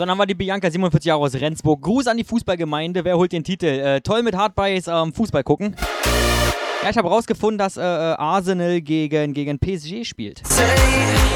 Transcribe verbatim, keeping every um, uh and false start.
dann haben wir die Bianca, siebenundvierzig Jahre aus Rendsburg. Gruß an die Fußballgemeinde. Wer holt den Titel? Äh, toll mit Hardbys ähm, Fußball gucken. Ja, ich habe rausgefunden, dass äh, Arsenal gegen, gegen P S G spielt.